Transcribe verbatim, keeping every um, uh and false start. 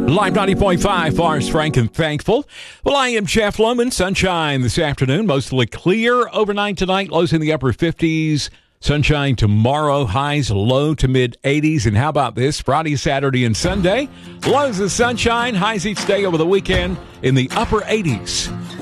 Live ninety point five, Forrest Frank and Thankful. Well, I am Jeff Loman. Sunshine this afternoon, mostly clear overnight tonight, lows in the upper fifties. Sunshine tomorrow, highs low to mid eighties. And how about this? Friday, Saturday, and Sunday, lows of sunshine, highs each day over the weekend in the upper eighties.